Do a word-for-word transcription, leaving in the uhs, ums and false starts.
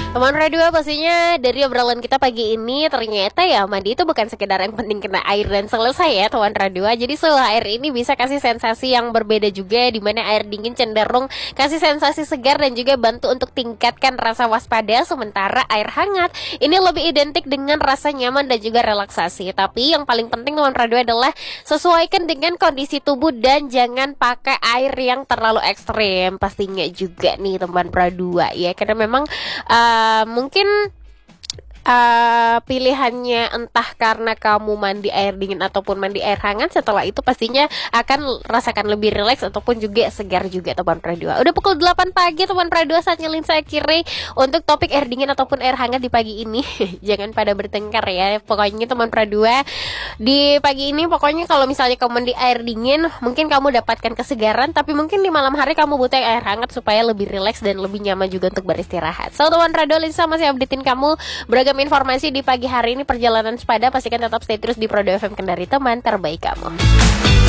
Teman Radio pastinya dari obrolan kita pagi ini ternyata ya mandi itu bukan sekedar yang penting kena air dan selesai ya teman Radio. Jadi seluruh air ini bisa kasih sensasi yang berbeda juga, di mana air dingin cenderung kasih sensasi segar dan juga bantu untuk tingkatkan rasa waspada, sementara air hangat ini lebih identik dengan rasa nyaman dan juga relaksasi. Tapi yang paling penting teman Radio adalah sesuaikan dengan kondisi tubuh dan jangan pakai air yang terlalu ekstrim pastinya juga nih teman Radio ya, karena memang uh, Uh, mungkin Uh, pilihannya entah karena kamu mandi air dingin ataupun mandi air hangat, setelah itu pastinya akan rasakan lebih rileks ataupun juga segar juga teman Pradua. Udah pukul delapan pagi teman Pradua, saatnya Linsa akhiri untuk topik air dingin ataupun air hangat di pagi ini. Jangan pada bertengkar ya. Pokoknya teman Pradua, di pagi ini pokoknya kalau misalnya kamu mandi air dingin mungkin kamu dapatkan kesegaran, tapi mungkin di malam hari kamu butuh air hangat supaya lebih rileks dan lebih nyaman juga untuk beristirahat. So teman Pradua, Linsa masih updatein kamu beragam informasi di pagi hari ini perjalanan sepada. Pastikan tetap stay terus di Prodo F M Kendari, teman terbaik kamu.